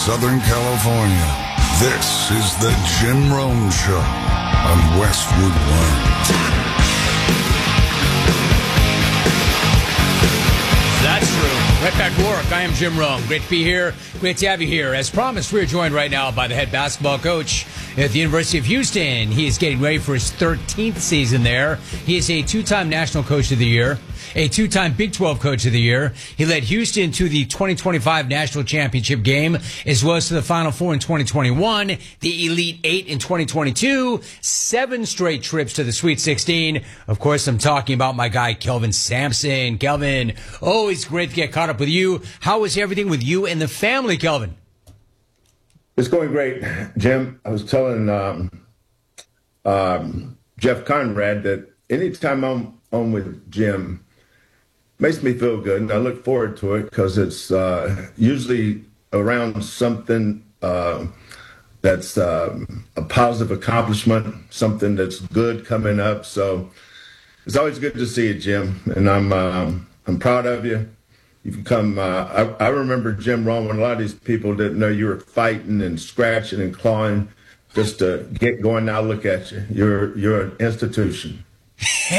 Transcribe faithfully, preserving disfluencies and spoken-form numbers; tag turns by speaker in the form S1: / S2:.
S1: Southern California. This is the Jim Rome Show on Westwood One.
S2: That's true. Right back to work. I am Jim Rome. Great to be here. Great to have you here. As promised, we're joined right now by the head basketball coach at the University of Houston. He is getting ready for his thirteenth season there. He is a two-time National Coach of the Year, a two-time Big twelve Coach of the Year. He led Houston to the twenty twenty-five National Championship game, as well as to the Final Four in twenty twenty-one, the Elite Eight in twenty twenty-two, seven straight trips to the Sweet sixteen. Of course, I'm talking about my guy, Kelvin Sampson. Kelvin, always great to get caught up with you. How is everything with you and the family, Kelvin?
S3: It's going great, Jim. I was telling um, um, Jeff Conrad that anytime I'm on with Jim, makes me feel good, and I look forward to it because it's uh, usually around something uh, that's uh, a positive accomplishment, something that's good coming up. So it's always good to see you, Jim, and I'm um, I'm proud of you. You've become, uh, I, I remember Jim Rome when a lot of these people didn't know you were fighting and scratching and clawing just to get going. Now look at you. You're, you're an institution.